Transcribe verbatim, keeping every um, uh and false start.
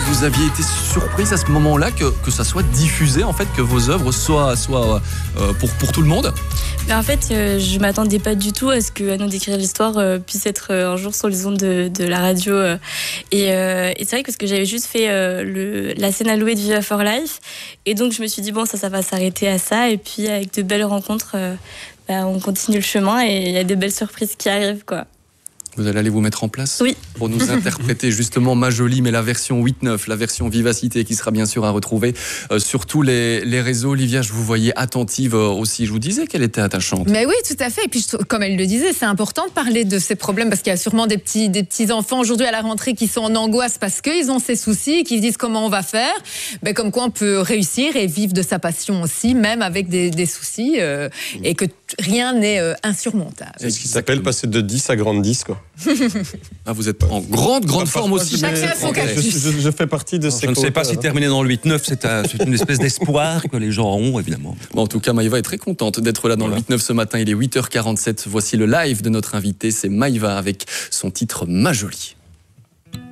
vous aviez été surprise à ce moment-là que, que ça soit diffusé, en fait, que vos œuvres soient, soient euh, pour, pour tout le monde? Mais en fait, euh, je m'attendais pas du tout à ce que À nous d'écrire l'histoire euh, puisse être euh, un jour sur les ondes de, de la radio. Euh, et, euh, et c'est vrai que parce que j'avais juste fait euh, le, la scène allouée de Viva for Life. Et donc, je me suis dit, bon, ça, ça va s'arrêter à ça. Et puis, avec de belles rencontres, euh, bah, on continue le chemin et il y a des belles surprises qui arrivent, quoi. Vous allez aller vous mettre en place oui. pour nous interpréter justement Ma Jolie, mais la version huit neuf, la version Vivacité qui sera bien sûr à retrouver euh, sur tous les, les réseaux. Olivia, je vous voyais attentive euh, aussi. Je vous disais qu'elle était attachante. Mais oui, tout à fait. Et puis, je, comme elle le disait, c'est important de parler de ces problèmes parce qu'il y a sûrement des petits, des petits enfants aujourd'hui à la rentrée qui sont en angoisse parce qu'ils ont ces soucis, qui se disent comment on va faire. Ben, comme quoi on peut réussir et vivre de sa passion aussi, même avec des, des soucis euh, et que t- rien n'est euh, insurmontable. C'est ce qui s'appelle passer de dix à grande dix, quoi. Ah, vous êtes en grande, grande Enfin, forme moi, aussi. je, Chacun son je, je, je fais partie de Alors, ces je ne sais pas cohortes, si hein. terminer dans le huit neuf, c'est, un, c'est une espèce d'espoir que les gens ont, évidemment. Bon, en tout cas, Maïva est très contente d'être là dans Voilà. le huit neuf ce matin. Il est huit heures quarante-sept. Voici le live de notre invité. C'est Maïva avec son titre Ma Jolie.